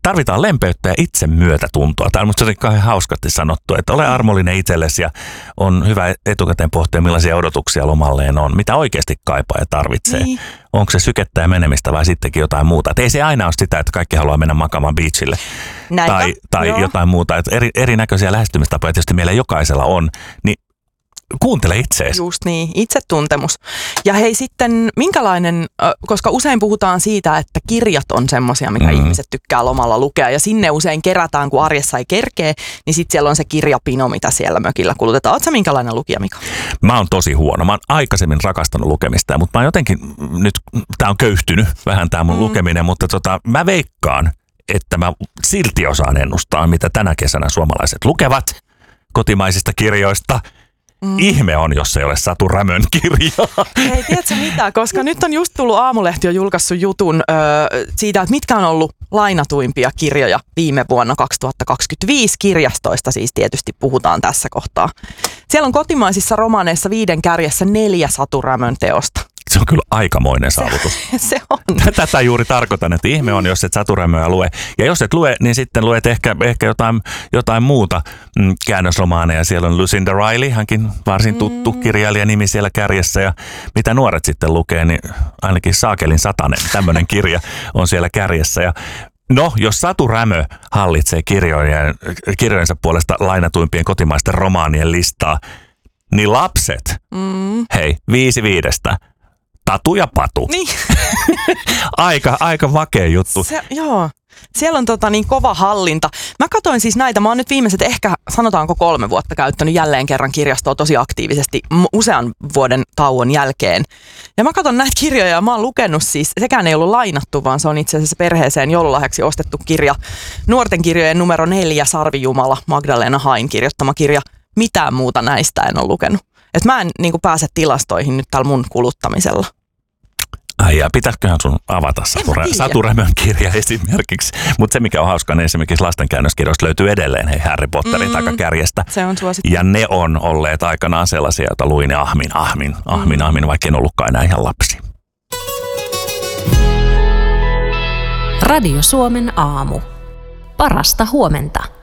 tarvitaan lempeyttä ja itsemyötätuntoa. Tämä on musta jotenkin hauskasti sanottu, että ole armollinen itsellesi ja on hyvä etukäteen pohtia, millaisia odotuksia lomalleen on, mitä oikeasti kaipaa ja tarvitsee. Niin. Onko se sykettä ja menemistä vai sittenkin jotain muuta. Et ei se aina ole sitä, että kaikki haluaa mennä makaamaan beachille tai jotain muuta. Et erinäköisiä lähestymistapoja tietysti meillä jokaisella on, niin kuuntele itseesi. Just niin, itsetuntemus. Ja hei sitten, minkälainen, koska usein puhutaan siitä, että kirjat on semmoisia, mikä ihmiset tykkää lomalla lukea. Ja sinne usein kerätään, kun arjessa ei kerkee, niin sitten siellä on se kirjapino, mitä siellä mökillä kulutetaan. Ootko sä minkälainen lukija, Mika? Mä oon tosi huono. Mä oon aikaisemmin rakastanut lukemista, mutta mä oon jotenkin, nyt tää on köyhtynyt vähän tää mun lukeminen, mutta mä veikkaan, että mä silti osaan ennustaa, mitä tänä kesänä suomalaiset lukevat kotimaisista kirjoista. Ihme on, jos ei ole Satu Rämön kirjaa. Hei, tiedätkö mitä? Koska nyt on just tullut Aamulehti on julkaissut jutun siitä, että mitkä on ollut lainatuimpia kirjoja viime vuonna 2025. Kirjastoista siis tietysti puhutaan tässä kohtaa. Siellä on kotimaisissa romaaneissa 5 kärjessä 4 Satu Rämön teosta. Se on kyllä aikamoinen saavutus. Se on. Tätä juuri tarkoitan, että ihme on, jos et Satu Rämöä lue. Ja jos et lue, niin sitten luet ehkä jotain muuta käännösromaaneja. Siellä on Lucinda Riley, hänkin varsin tuttu kirjailijanimi siellä kärjessä. Ja mitä nuoret sitten lukee, niin ainakin Saakelin satanen, tämmöinen kirja on siellä kärjessä. Ja no, jos Satu Rämö hallitsee kirjojensa puolesta lainatuimpien kotimaisten romaanien listaa, niin lapset, hei, 5/5. Tatu ja Patu. Niin. aika vakea juttu. Joo. Siellä on niin kova hallinta. Mä katsoin siis näitä. Mä oon nyt viimeiset ehkä sanotaanko 3 vuotta käyttänyt jälleen kerran kirjastoa tosi aktiivisesti usean vuoden tauon jälkeen. Ja mä katson näitä kirjoja ja mä oon lukenut siis, sekään ei ollut lainattu, vaan se on itse asiassa perheeseen joululahjaksi ostettu kirja. Nuorten kirjojen numero 4, Sarvijumala, Magdalena Hain kirjoittama kirja. Mitään muuta näistä en ole lukenut. Että mä en pääse tilastoihin nyt tällä mun kuluttamisella. Ai ja pitäisiköhän sun avata Satu Rämön kirja esimerkiksi. Mutta se mikä on hauskaa, niin esimerkiksi lastenkäännöskirjoista löytyy edelleen Harry Potterin takakärjestä. Se on suosittu. Ja ne on olleet aikanaan sellaisia, joita luin ja ahmin, vaikka en ollutkaan enää ihan lapsi. Radio Suomen aamu. Parasta huomenta.